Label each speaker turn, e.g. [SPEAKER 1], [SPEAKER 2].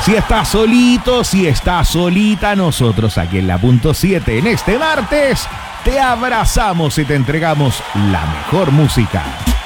[SPEAKER 1] Si estás solito, si estás solita, nosotros aquí en la punto 7 en este martes te abrazamos y te entregamos la mejor música.